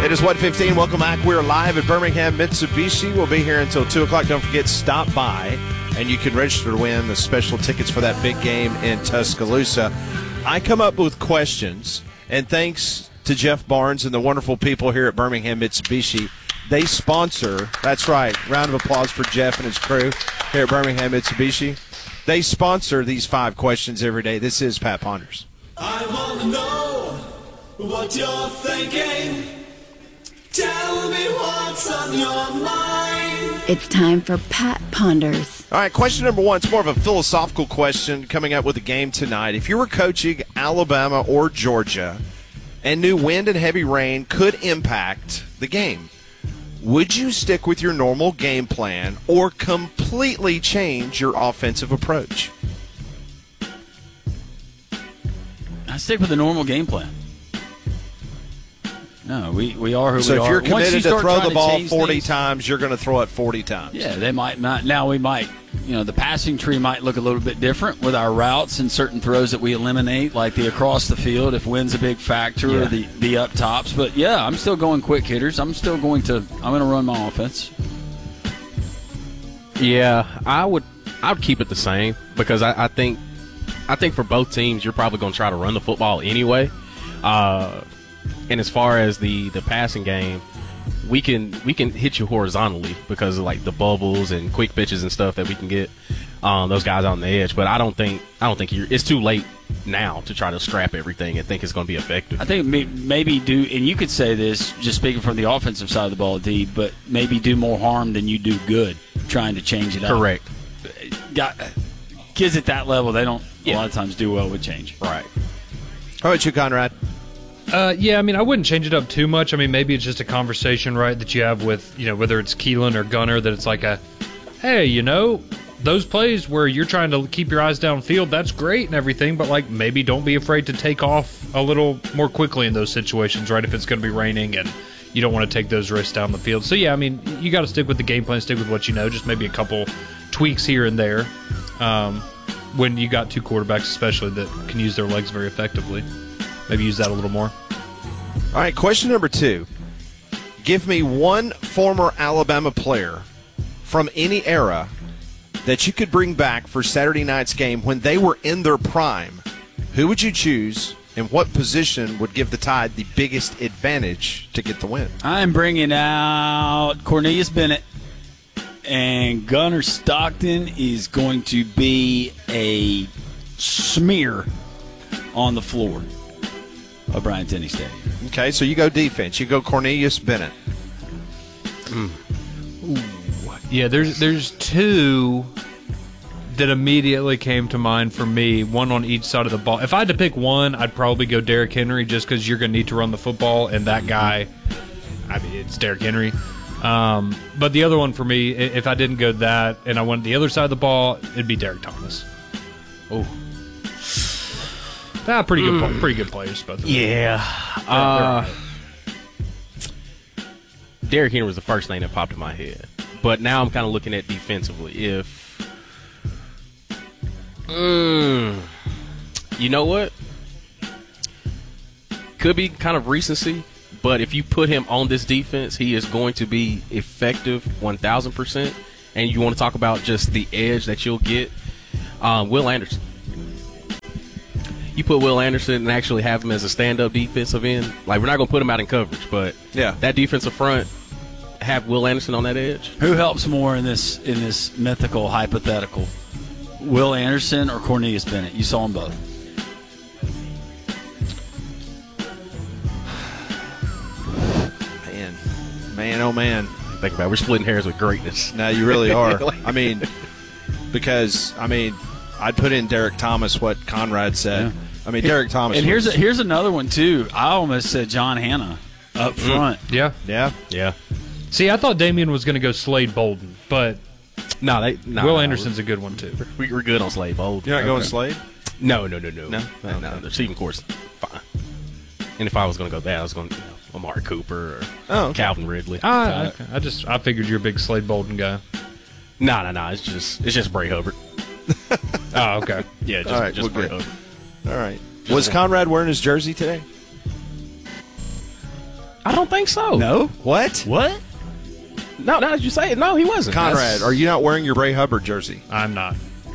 It is 1:15. Welcome back. We're live at Birmingham Mitsubishi. We'll be here until 2 o'clock. Don't forget, stop by, and you can register to win the special tickets for that big game in Tuscaloosa. I come up with questions, and thanks to Jeff Barnes and the wonderful people here at Birmingham Mitsubishi, they sponsor, that's right, round of applause for Jeff and his crew here at Birmingham Mitsubishi. They sponsor these 5 questions every day. This is Pat Ponders. I want to know what you're thinking. Tell me what's on your mind. It's time for Pat Ponders. All right, question number 1. It's more of a philosophical question coming up with the game tonight. If you were coaching Alabama or Georgia and knew wind and heavy rain could impact the game, would you stick with your normal game plan or completely change your offensive approach? I stick with the normal game plan. No, we are who we are. So if you're committed to throw the ball 40 things, times, you're going to throw it 40 times. Yeah, they might not. Now we might, the passing tree might look a little bit different with our routes and certain throws that we eliminate, like the across the field if wind's a big factor or the up tops. But yeah, I'm still going quick hitters. I'm going to run my offense. Yeah, I would keep it the same because I think for both teams you're probably going to try to run the football anyway. And as far as the passing game, we can hit you horizontally because of like the bubbles and quick pitches and stuff that we can get those guys on the edge. But I don't think it's too late now to try to scrap everything and think it's going to be effective. I think maybe do, and you could say this just speaking from the offensive side of the ball, D, but maybe do more harm than you do good trying to change it up. Correct. Kids at that level, they don't a lot of times do well with change. Right. How about you, Conrad? Yeah, I mean, I wouldn't change it up too much. I mean, maybe it's just a conversation, right, that you have with, whether it's Keelan or Gunner, that it's like hey, those plays where you're trying to keep your eyes downfield, that's great and everything, but, like, maybe don't be afraid to take off a little more quickly in those situations, right, if it's going to be raining and you don't want to take those risks down the field. So, yeah, I mean, you got to stick with the game plan, stick with what you know, just maybe a couple tweaks here and there when you got 2 quarterbacks especially that can use their legs very effectively. Maybe use that a little more. All right, question number 2. Give me one former Alabama player from any era that you could bring back for Saturday night's game when they were in their prime. Who would you choose, and what position would give the Tide the biggest advantage to get the win? I'm bringing out Cornelius Bennett, and Gunner Stockton is going to be a smear on the floor of Bryant-Denny Stadium. Okay, so you go defense. You go Cornelius Bennett. Yeah, there's 2 that immediately came to mind for me, one on each side of the ball. If I had to pick one, I'd probably go Derrick Henry just because you're going to need to run the football, and that guy, I mean, it's Derrick Henry. But the other one for me, if I didn't go that and I went the other side of the ball, it'd be Derek Thomas. Oh. Pretty good players, both of them. Yeah. Derrick Henry was the first thing that popped in my head. But now I'm kind of looking at defensively. If, you know what? Could be kind of recency, but if you put him on this defense, he is going to be effective 1,000%. And you want to talk about just the edge that you'll get, Will Anderson. You put Will Anderson and actually have him as a stand-up defensive end. Like, we're not going to put him out in coverage, but that defensive front, have Will Anderson on that edge. Who helps more in this mythical hypothetical? Will Anderson or Cornelius Bennett? You saw them both. Man, oh man. Think about it. We're splitting hairs with greatness. No, you really are. I mean, because, I'd put in Derek Thomas, what Conrad said. Yeah. I mean, Derek Thomas. And here's another one, too. I almost said John Hannah up front. Yeah. See, I thought Damian was going to go Slade Bolden, but Will Anderson's a good one, too. We're good on Slade Bolden. You're not going Slade? No. No. The receiving course, fine. And if I was going to go that, I was going to Amari Cooper or Calvin Ridley. I figured you're a big Slade Bolden guy. No. It's just Bray Hubbard. Oh, okay. Yeah, just Bray Hubbard. All right. Was Conrad wearing his jersey today? I don't think so. No. What? What? No, now that you say it, no, he wasn't. Conrad, are you not wearing your Bray Hubbard jersey? I'm not.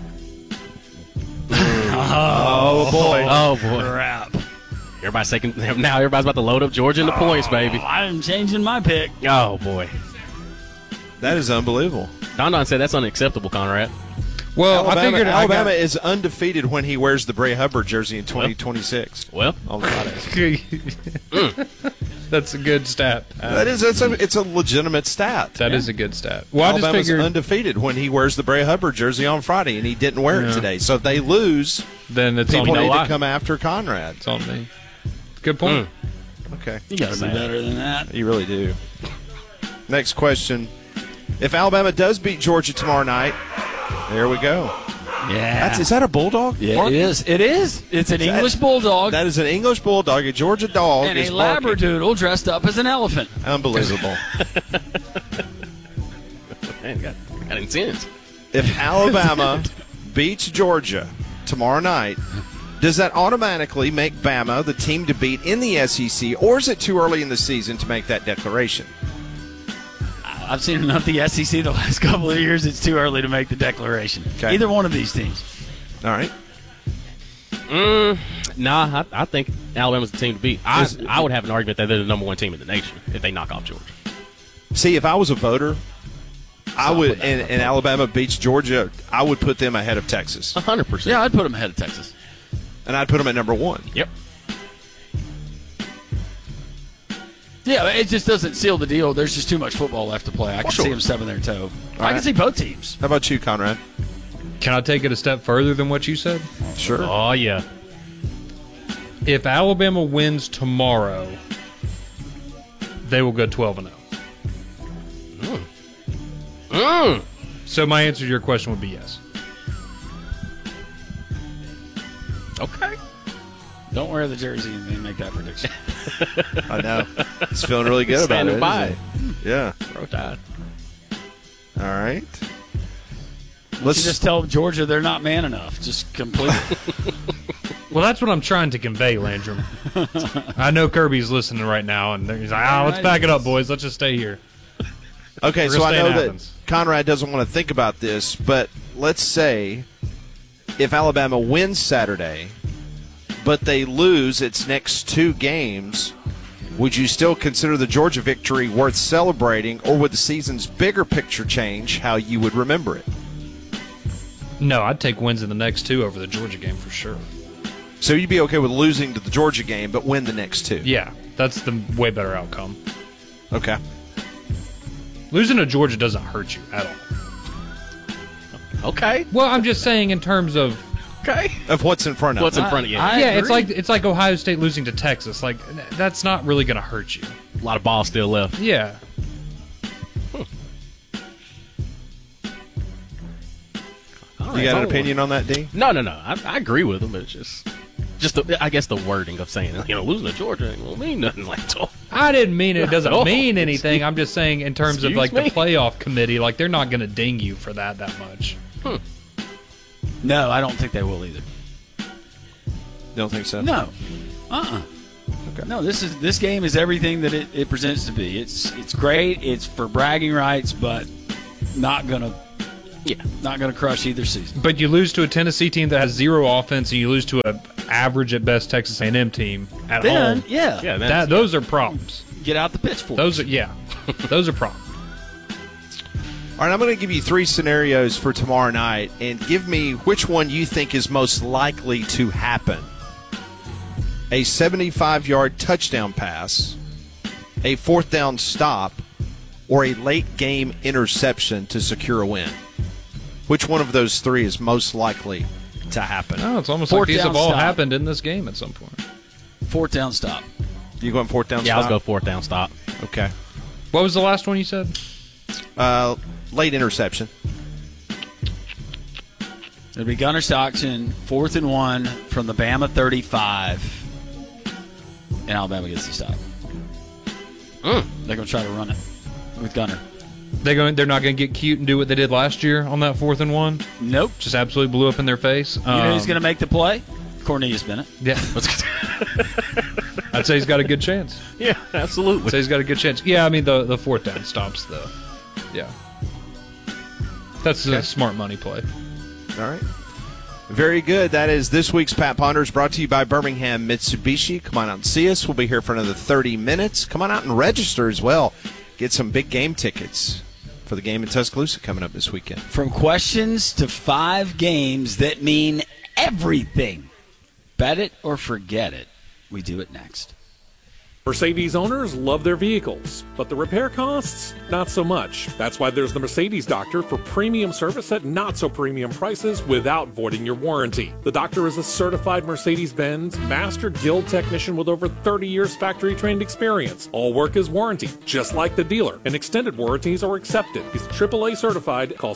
Oh, boy. Oh, boy. Crap. Now everybody's about to load up Georgia in the points, baby. I'm changing my pick. Oh, boy. That is unbelievable. Don said that's unacceptable, Conrad. Well, I figured Alabama is undefeated when he wears the Bray Hubbard jersey in 2026. Well, On Fridays. That's a good stat. It's a legitimate stat. That is a good stat. Well, I just Alabama's figured undefeated when he wears the Bray Hubbard jersey on Friday, and he didn't wear it today. So if they lose, then it's people on need me. to come after Conrad. It's on me. Good point. Okay. You got to be better than that. You really do. Next question. If Alabama does beat Georgia tomorrow night, there we go. Yeah. Is that a bulldog? Yeah, Mark? it is. It is. It's an English bulldog That is an English bulldog. A Georgia dog and is a barking. labradoodle dressed up as an elephant. Unbelievable. man, got intense. If Alabama beats Georgia tomorrow night, does that automatically make Bama the team to beat in the SEC, or is it too early in the season to make that declaration? I've seen enough of the SEC the last couple of years. It's too early to make the declaration. Okay. Either one of these teams. All right. Nah, I think Alabama's the team to beat. I would have an argument that they're the number one team in the nation if they knock off Georgia. See, if I was a voter, I would, and Alabama beats Georgia, I would put them ahead of Texas, 100%. Yeah, I'd put them ahead of Texas. and I'd put them at number one. Yep. Yeah, it just doesn't seal the deal. There's just too much football left to play. I can see them stubbing their toe. I can see both teams. How about you, Conrad? Can I take it a step further than what you said? Sure. Oh, yeah. If Alabama wins tomorrow, they will go 12-0. So my answer to your question would be yes. Okay. Don't wear the jersey and then make that prediction. I know. He's feeling really good about it. Standing by. Isn't he? Yeah. Roll Tide. All right. Let's just tell Georgia they're not man enough. Just completely. Well, that's what I'm trying to convey, Landrum. I know Kirby's listening right now, and he's like, let's back it up, boys. Let's just stay here. Okay, We're so gonna I stay know in that Athens. Conrad doesn't want to think about this, but let's say if Alabama wins Saturday, but they lose its next two games, would you still consider the Georgia victory worth celebrating, or would the season's bigger picture change how you would remember it? No, I'd take wins in the next two over the Georgia game for sure. So you'd be okay with losing to the Georgia game, but win the next two? Yeah, that's the way better outcome. Okay. Losing to Georgia doesn't hurt you at all. Okay. Well, I'm just saying in terms of Okay. Of what's in front of What's them. in front of you? I yeah, agree. it's like Ohio State losing to Texas. Like that's not really going to hurt you. A lot of balls still left. Yeah. You got an opinion on that, D? No. I agree with him, but it's just I guess the wording of saying, losing to Georgia ain't gonna mean nothing like that. I didn't mean it doesn't Oh, mean anything. I'm just saying in terms of Excuse like me? the playoff committee, like they're not going to ding you for that much. No, I don't think they will either. You don't think so? No. Okay. No, this game is everything that it presents to be. It's great. It's for bragging rights, but not gonna crush either season. But you lose to a Tennessee team that has zero offense, and you lose to an average at best Texas A&M team at Then, home. yeah, Those are problems. get out the pitchfork. Those are those are problems. All right, I'm going to give you three scenarios for tomorrow night, and give me which one you think is most likely to happen. A 75-yard touchdown pass, a fourth down stop, or a late game interception to secure a win. Which one of those three is most likely to happen? No, it's almost Fourth like these down have all stop. happened in this game at some point. Fourth down stop. You going fourth down Yeah, stop? I'll go fourth down stop. Okay. What was the last one you said? Late interception. It'll be Gunnar Stockton, 4th and 1 from the Bama 35, and Alabama gets the stop. They're going to try to run it with Gunnar. They're not going to get cute and do what they did last year on that 4th and 1. Nope. Just absolutely blew up in their face. You know who's going to make the play? Cornelius Bennett. Yeah, Let's I I'd say he's got a good chance. Yeah, absolutely. I'd say he's got a good chance. Yeah, I mean, the fourth down stops, though. Yeah. That's a smart money play. All right. Very good. That is this week's Pat Ponders, brought to you by Birmingham Mitsubishi. Come on out and see us. We'll be here for another 30 minutes. Come on out and register as well. Get some big game tickets for the game in Tuscaloosa coming up this weekend. From questions to 5 games that mean everything. Bet it or forget it. We do it next. Mercedes owners love their vehicles, but the repair costs, not so much. That's why there's the Mercedes Doctor for premium service at not so premium prices without voiding your warranty. The Doctor is a certified Mercedes-Benz Master Guild technician with over 30 years factory trained experience. All work is warranted, just like the dealer, and extended warranties are accepted. He's AAA certified. Call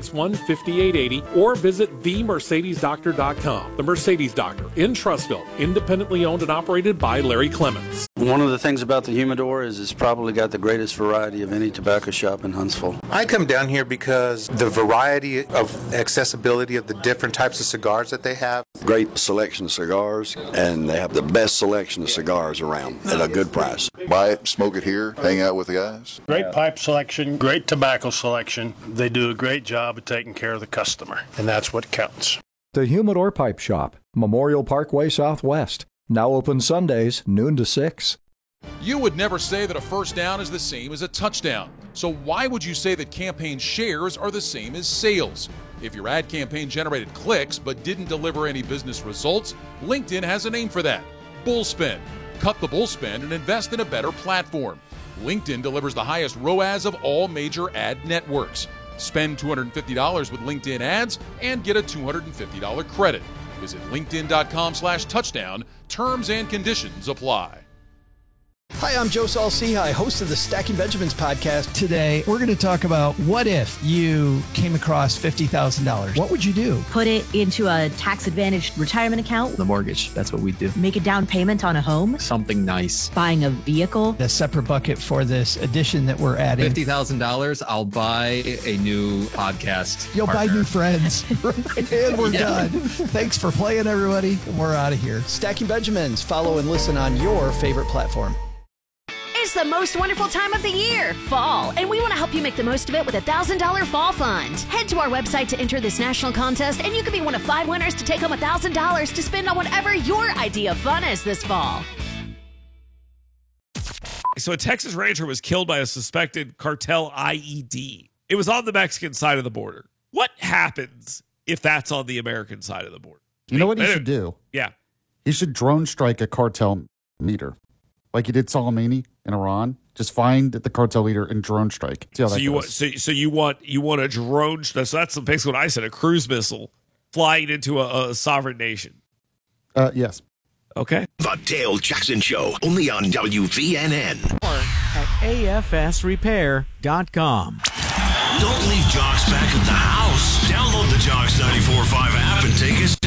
661-5880 or visit themercedesdoctor.com. The Mercedes Doctor in Trussville, independently owned and operated by Larry Clements. One of the things about the Humidor is it's probably got the greatest variety of any tobacco shop in Huntsville. I come down here because the variety of accessibility of the different types of cigars that they have. Great selection of cigars, and they have the best selection of cigars around at a good price. Buy it, smoke it here, hang out with the guys. Great pipe selection, great tobacco selection. They do a great job of taking care of the customer, and that's what counts. The Humidor Pipe Shop, Memorial Parkway Southwest. Now open Sundays, noon to 6. You would never say that a first down is the same as a touchdown. So why would you say that campaign shares are the same as sales? If your ad campaign generated clicks but didn't deliver any business results, LinkedIn has a name for that: bullspend. Cut the bullspend and invest in a better platform. LinkedIn delivers the highest ROAS of all major ad networks. Spend $250 with LinkedIn ads and get a $250 credit. Visit linkedin.com/touchdown. Terms and conditions apply. Hi, I'm Joe Saul-Sehy, host of the Stacking Benjamins podcast. Today, we're going to talk about what if you came across $50,000. What would you do? Put it into a tax-advantaged retirement account. The mortgage. That's what we do. Make a down payment on a home. Something nice. Buying a vehicle. A separate bucket for this addition that we're adding. $50,000, I'll buy a new podcast You'll partner. buy new friends. And we're done. Thanks for playing, everybody. We're out of here. Stacking Benjamins. Follow and listen on your favorite platform. It's the most wonderful time of the year, fall, and we want to help you make the most of it with a $1,000 fall fund. Head to our website to enter this national contest, and you could be one of 5 winners to take home $1,000 to spend on whatever your idea of fun is this fall. So a Texas rancher was killed by a suspected cartel IED. It was on the Mexican side of the border. What happens if that's on the American side of the border? You know what he should do? Yeah. He should drone strike a cartel leader. Like he did Soleimani in Iran. Just find the cartel leader and drone strike. See how that goes. So you want a drone? So that's basically what I said. A cruise missile flying into a sovereign nation. Yes. Okay. The Dale Jackson Show, only on WVNN. Or at afsrepair.com. Don't leave Jocks back at the house. Download the Jocks 94.5 app and take us